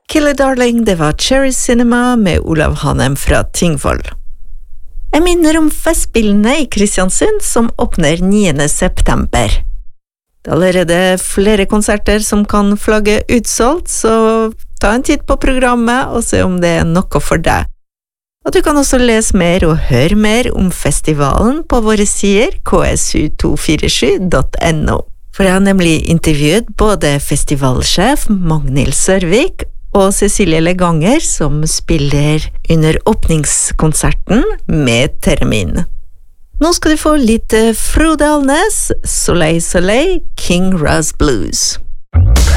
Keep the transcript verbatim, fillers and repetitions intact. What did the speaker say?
Killer Darling, det var Cherry Cinema med Olav Hanem fra Tingvoll. Jeg minner om festspillene i Kristiansund som åpner niende september. Det er allerede flere konserter som kan flagge utsolgt, så ta en titt på programmet og se om det er noe for deg. Og du kan også lese mer og høre mer om festivalen på våre sider k s u to fire sju punktum no. For jeg har nemlig intervjuet både festivalsjef Magnhild Sørvik og Cecilie Leganger som spiller under åpningskonserten med termin. Nå skal du få litt Frode Alnes, Soleil Soleil, King Raz Blues.